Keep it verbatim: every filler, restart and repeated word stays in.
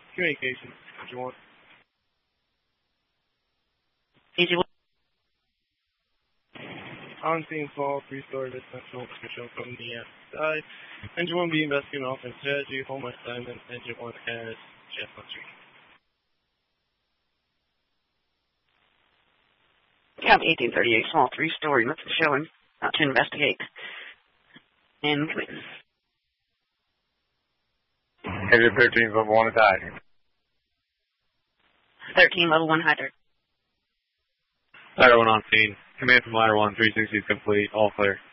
Communications, Agent one. Agent one. On scene fall, three-story residential official from the outside. Engine one be investigating offense strategy, home assignment. Engine one has chest on street. Cab eighteen thirty-eight, small three-story, nothing showing. Out to investigate. And come in. Engine thirteen, level one attack. thirteen, level one hydrant. Ladder one on scene. Command from ladder one, three sixty is complete. All clear.